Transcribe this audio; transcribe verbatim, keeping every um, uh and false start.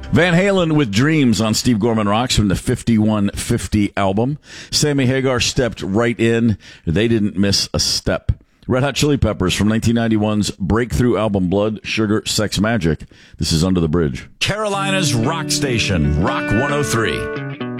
Van Halen with Dreams on Steve Gorman Rocks from the fifty-one fifty album. Sammy Hagar stepped right in. They didn't miss a step. Red Hot Chili Peppers from nineteen ninety-one's breakthrough album Blood, Sugar, Sex, Magic. This is Under the Bridge. Carolina's rock station, Rock one oh three.